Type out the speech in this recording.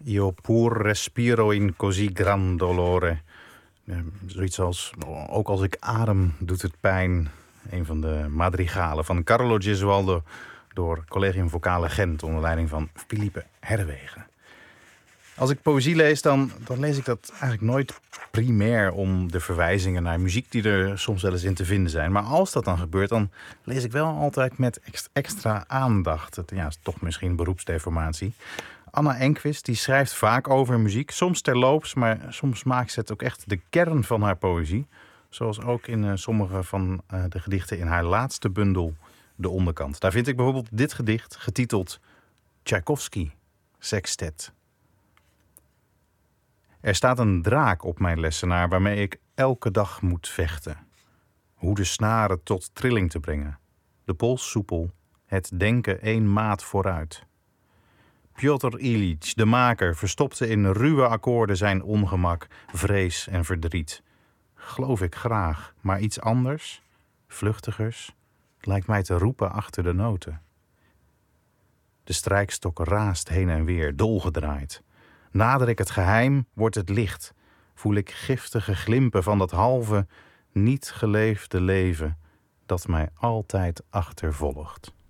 Io pur respiro in così gran dolore. Zoiets als, ook als ik adem doet het pijn. Een van de madrigalen van Carlo Gesualdo door Collegium Vocale Gent onder leiding van Philippe Herwegen. Als ik poëzie lees, dan lees ik dat eigenlijk nooit primair om de verwijzingen naar muziek die er soms wel eens in te vinden zijn. Maar als dat dan gebeurt, dan lees ik wel altijd met extra aandacht. Het is toch misschien beroepsdeformatie. Anna Enquist die schrijft vaak over muziek, soms terloops, maar soms maakt ze het ook echt de kern van haar poëzie. Zoals ook in sommige van de gedichten in haar laatste bundel, De Onderkant. Daar vind ik bijvoorbeeld dit gedicht, getiteld Tchaikovsky Sextet. Er staat een draak op mijn lessenaar waarmee ik elke dag moet vechten. Hoe de snaren tot trilling te brengen. De pols soepel, het denken 1 maat vooruit. Piotr Ilyich, de maker, verstopte in ruwe akkoorden zijn ongemak, vrees en verdriet. Geloof ik graag, maar iets anders, vluchtigers, lijkt mij te roepen achter de noten. De strijkstok raast heen en weer, dolgedraaid. Nader ik het geheim, wordt het licht. Voel ik giftige glimpen van dat halve, niet geleefde leven dat mij altijd achtervolgt.